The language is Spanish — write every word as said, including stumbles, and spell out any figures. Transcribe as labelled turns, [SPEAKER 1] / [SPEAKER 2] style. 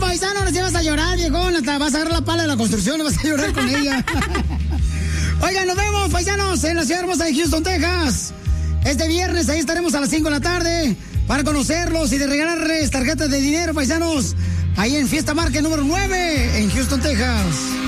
[SPEAKER 1] paisano, no te vas a llorar, viejón. Hasta vas a agarrar la pala de la construcción y vas a llorar con ella. Oigan, nos vemos, paisanos, en la ciudad hermosa de Houston, Texas. Este viernes ahí estaremos a las cinco de la tarde para conocerlos y de regalarles tarjetas de dinero, paisanos. Ahí en Fiesta Market número nueve en Houston, Texas.